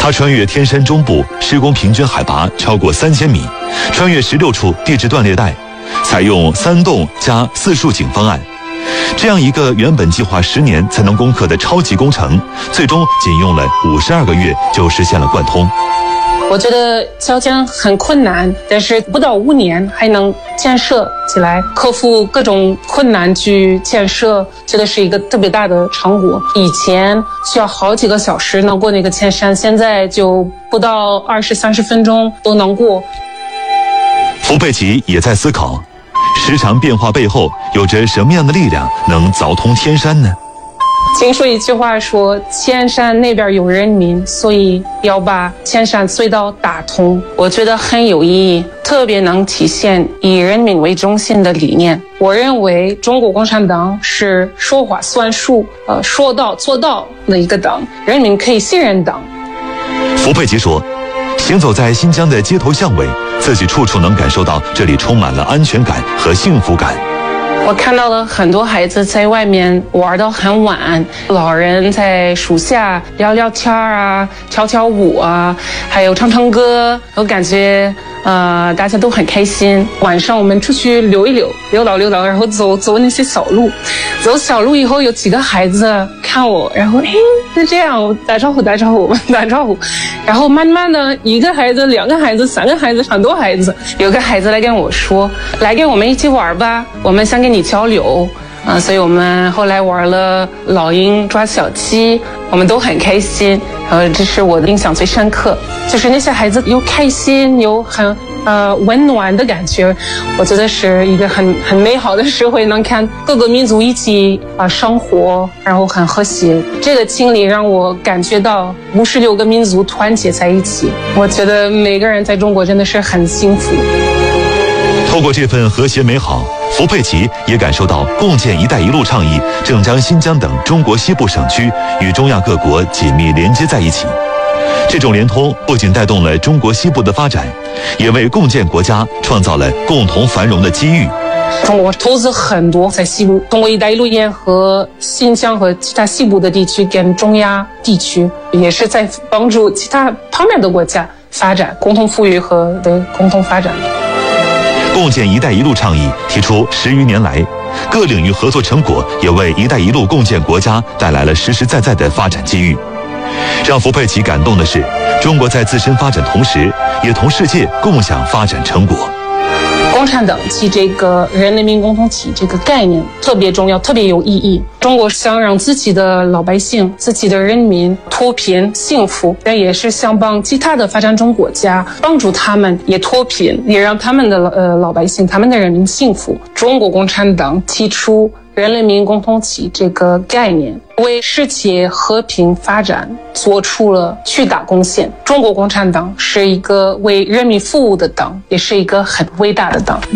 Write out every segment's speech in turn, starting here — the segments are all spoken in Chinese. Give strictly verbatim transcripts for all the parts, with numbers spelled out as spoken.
他穿越天山中部，施工平均海拔超过三千米，穿越十六处地质断裂带，采用三洞加四竖井方案。这样一个原本计划十年才能攻克的超级工程，最终仅用了五十二个月就实现了贯通。 我觉得条件很困难，但是不到五年还能建设起来，克服各种困难去建设，觉得是一个特别大的成果。以前需要好几个小时能过那个千山，现在就不到二十三十分钟都能过。 福佩奇也在思考，时常变化背后有着什么样的力量能凿通天山呢？ 听说一句话说，千山那边有人民，所以要把千山隧道打通。我觉得很有意义，特别能体现以人民为中心的理念。我认为中国共产党是说话算数，呃，说到做到的一个党，人民可以信任党。 福佩奇说，行走在新疆的街头巷尾，自己处处能感受到这里充满了安全感和幸福感。 我看到了很多孩子在外面玩到很晚，老人在树下聊聊天啊，跳跳舞啊，还有唱唱歌，我感觉呃大家都很开心。晚上我们出去溜一溜，溜达溜达，然后走走那些小路，走小路以后有几个孩子看我，然后嘿是这样，我打招呼打招呼打招呼，然后慢慢的一个孩子两个孩子三个孩子很多孩子，有个孩子来跟我说，来跟我们一起玩吧，我们想跟你交流啊，所以我们后来玩了老鹰抓小鸡，我们都很开心。呃，这是我的印象最深刻，就是那些孩子有开心，有很呃温暖的感觉。我觉得是一个很很美好的社会，能看各个民族一起啊、呃、生活，然后很和谐。这个经历让我感觉到五十六个民族团结在一起。我觉得每个人在中国真的是很幸福。 透过这份和谐美好，福佩奇也感受到共建“一带一路”倡议正将新疆等中国西部省区与中亚各国紧密连接在一起。这种连通不仅带动了中国西部的发展，也为共建国家创造了共同繁荣的机遇。 中国投资很多在西部，通过“一带一路”沿和新疆和其他西部的地区跟中亚地区，也是在帮助其他旁边的国家发展，共同富裕和的共同发展。 共建“一带一路”倡议提出十余年来，各领域合作成果也为“一带一路”共建国家带来了实实在在的发展机遇。让福佩奇感动的是，中国在自身发展同时，也同世界共享发展成果。 共产党其这个人民共同体这个概念特别重要，特别有意义。中国想让自己的老百姓、自己的人民脱贫幸福，但也是想帮其他的发展中国家，帮助他们也脱贫，也让他们的呃老百姓、他们的人民幸福。中国共产党提出人民共同体这个概念，为世界和平发展做出了巨大贡献。中国共产党是一个为人民服务的党，也是一个很伟大的党。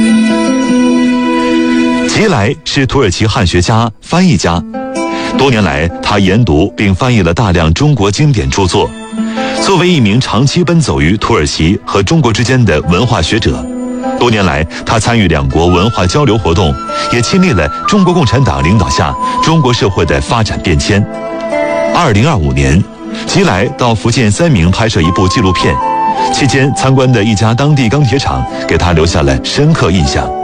吉莱是土耳其汉学家、翻译家，多年来他研读并翻译了大量中国经典著作。作为一名长期奔走于土耳其和中国之间的文化学者，多年来他参与两国文化交流活动，也亲历了中国共产党领导下中国社会的发展变迁。二零二五年，吉莱到福建三明拍摄一部纪录片，期间参观的一家当地钢铁厂给他留下了深刻印象。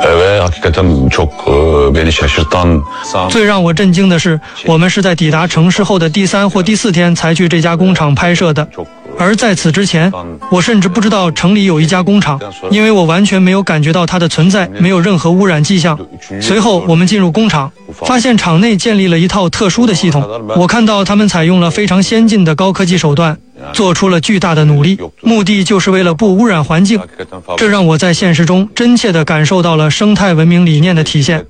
最让我震惊的是，我们是在抵达城市后的第三或第四天才去这家工厂拍摄的。而在此之前，我甚至不知道城里有一家工厂，因为我完全没有感觉到它的存在，没有任何污染迹象。随后我们进入工厂，发现厂内建立了一套特殊的系统，我看到他们采用了非常先进的高科技手段，做出了巨大的努力，目的就是为了不污染环境。这让我在现实中真切地感受到了生态文明理念的体现。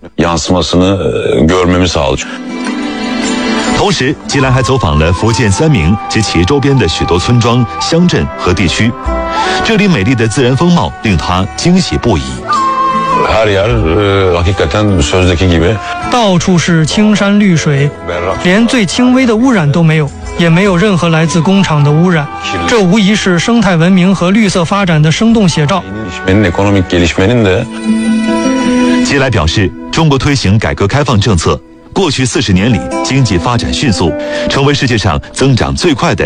同时，吉莱还走访了福建三明及其周边的许多村庄、乡镇和地区，这里美丽的自然风貌令他惊喜不已。 到处是青山绿水，连最轻微的污染都没有，也没有任何来自工厂的污染。这无疑是生态文明和绿色发展的生动写照。 吉莱表示，中国推行改革开放政策，过去四十年里经济发展迅速，成为世界上增长最快的